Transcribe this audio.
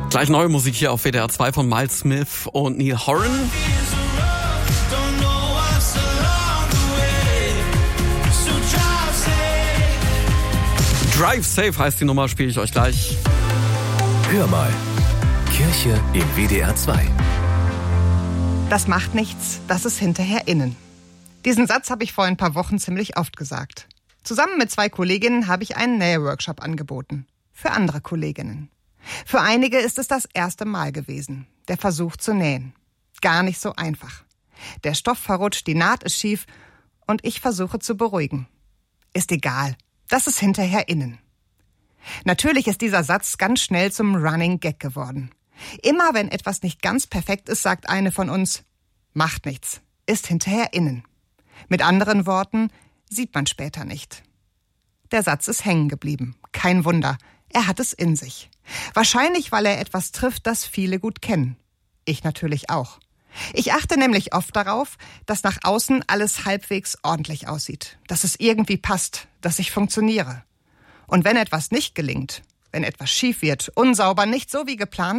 Gleich neue Musik hier auf WDR 2 von Miles Smith und Neil Horan. Drive Safe heißt die Nummer, spiele ich euch gleich. Hör mal. Kirche im WDR 2. Das macht nichts, das ist hinterher innen. Diesen Satz habe ich vor ein paar Wochen ziemlich oft gesagt. Zusammen mit 2 Kolleginnen habe ich einen Nähworkshop angeboten. Für andere Kolleginnen. Für einige ist es das erste Mal gewesen. Der Versuch zu nähen. Gar nicht so einfach. Der Stoff verrutscht, die Naht ist schief und ich versuche zu beruhigen. Ist egal. Das ist hinterher innen. Natürlich ist dieser Satz ganz schnell zum Running Gag geworden. Immer wenn etwas nicht ganz perfekt ist, sagt eine von uns, macht nichts, ist hinterher innen. Mit anderen Worten, sieht man später nicht. Der Satz ist hängen geblieben. Kein Wunder, er hat es in sich. Wahrscheinlich, weil er etwas trifft, das viele gut kennen. Ich natürlich auch. Ich achte nämlich oft darauf, dass nach außen alles halbwegs ordentlich aussieht, dass es irgendwie passt, dass ich funktioniere. Und wenn etwas nicht gelingt, wenn etwas schief wird, unsauber, nicht so wie geplant,